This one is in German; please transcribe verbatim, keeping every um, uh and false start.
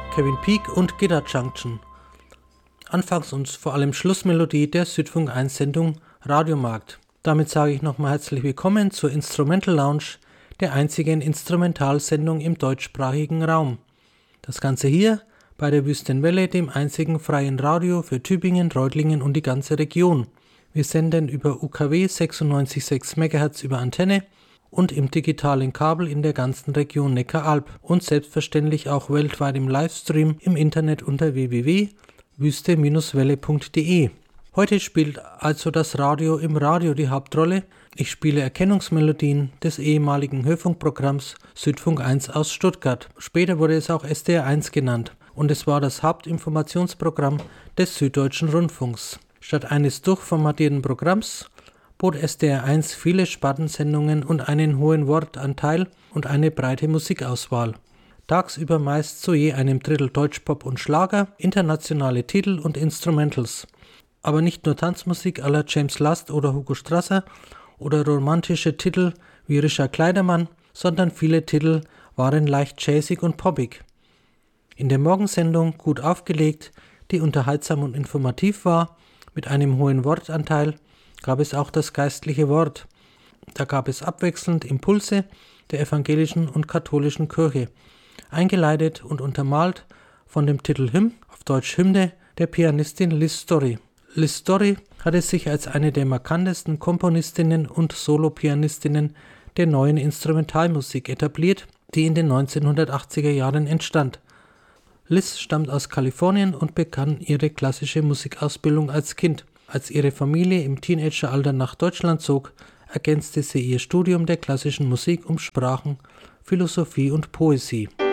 Kevin Peek und Guitar Junction. Anfangs- und vor allem Schlussmelodie der Südfunk eins Sendung Radiomarkt. Damit sage ich nochmal herzlich willkommen zur Instrumental Lounge, der einzigen Instrumentalsendung im deutschsprachigen Raum. Das Ganze hier bei der Wüstenwelle, dem einzigen freien Radio für Tübingen, Reutlingen und die ganze Region. Wir senden über U K W sechsundneunzig Komma sechs Megahertz über Antenne und im digitalen Kabel in der ganzen Region Neckaralb und selbstverständlich auch weltweit im Livestream im Internet unter w w w punkt wüste Welle punkt d e. Heute spielt also das Radio im Radio die Hauptrolle. Ich spiele Erkennungsmelodien des ehemaligen Hörfunkprogramms Südfunk eins aus Stuttgart. Später wurde es auch S D R eins genannt und es war das Hauptinformationsprogramm des Süddeutschen Rundfunks. Statt eines durchformatierten Programms bot S D R eins viele Spartensendungen und einen hohen Wortanteil und eine breite Musikauswahl. Tagsüber meist zu je einem Drittel Deutschpop und Schlager, internationale Titel und Instrumentals. Aber nicht nur Tanzmusik à la James Last oder Hugo Strasser oder romantische Titel wie Richard Kleidermann, sondern viele Titel waren leicht jazzig und poppig. In der Morgensendung gut aufgelegt, die unterhaltsam und informativ war, mit einem hohen Wortanteil, gab es auch das geistliche Wort. Da gab es abwechselnd Impulse der evangelischen und katholischen Kirche, eingeleitet und untermalt von dem Titel Hymn, auf Deutsch Hymne, der Pianistin Liz Story. Liz Story hatte sich als eine der markantesten Komponistinnen und Solopianistinnen der neuen Instrumentalmusik etabliert, die in den neunzehnhundertachtziger Jahren entstand. Liz stammt aus Kalifornien und begann ihre klassische Musikausbildung als Kind. Als ihre Familie im Teenageralter nach Deutschland zog, ergänzte sie ihr Studium der klassischen Musik um Sprachen, Philosophie und Poesie.